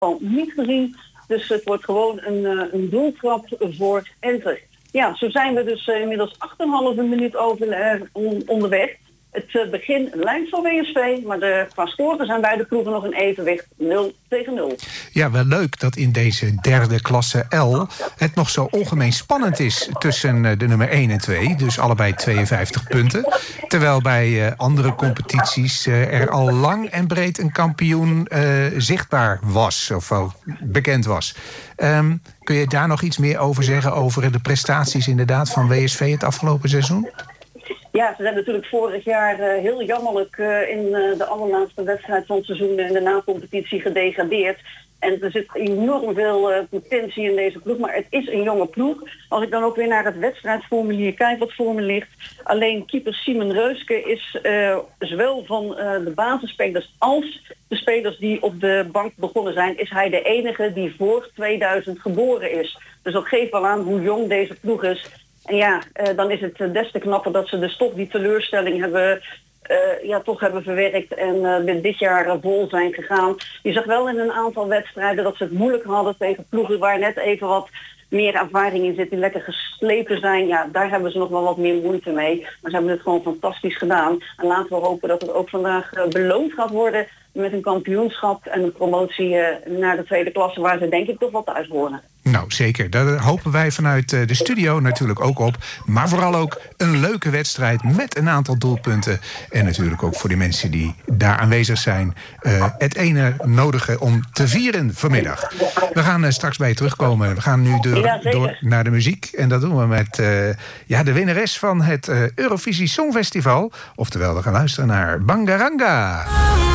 niet gezien. Dus het wordt gewoon een doeltrap voor Enter. Ja, zo zijn we dus inmiddels 8,5 minuut onderweg. Het begin lijkt voor WSV, maar qua scoren zijn beide ploegen nog in evenwicht 0-0. Ja, wel leuk dat in deze derde klasse L het nog zo ongemeen spannend is tussen de nummer 1 en 2. Dus allebei 52 punten. Terwijl bij andere competities er al lang en breed een kampioen zichtbaar was. Of bekend was. Kun je daar nog iets meer over zeggen over de prestaties inderdaad van WSV het afgelopen seizoen? Ja, ze zijn natuurlijk vorig jaar heel jammerlijk in de allerlaatste wedstrijd van het seizoen in de na-competitie gedegradeerd. En er zit enorm veel potentie in deze ploeg, maar het is een jonge ploeg. Als ik dan ook weer naar het wedstrijdformulier kijk wat voor me ligt. Alleen keeper Simon Reuske is zowel van de basisspelers als de spelers die op de bank begonnen zijn, is hij de enige die voor 2000 geboren is. Dus dat geeft wel aan hoe jong deze ploeg is. En ja, dan is het des te knapper dat ze dus toch die teleurstelling hebben verwerkt en dit jaar vol zijn gegaan. Je zag wel in een aantal wedstrijden dat ze het moeilijk hadden tegen ploegen waar net even wat meer ervaring in zit, die lekker geslepen zijn. Ja, daar hebben ze nog wel wat meer moeite mee. Maar ze hebben het gewoon fantastisch gedaan. En laten we hopen dat het ook vandaag beloond gaat worden met een kampioenschap en een promotie naar de tweede klasse, waar ze denk ik toch wel thuis horen. Nou, zeker. Daar hopen wij vanuit de studio natuurlijk ook op. Maar vooral ook een leuke wedstrijd met een aantal doelpunten. En natuurlijk ook voor de mensen die daar aanwezig zijn. Het ene nodige om te vieren vanmiddag. We gaan straks bij je terugkomen. We gaan nu door naar de muziek. En dat doen we met de winnares van het Eurovisie Songfestival. Oftewel, we gaan luisteren naar Bangaranga.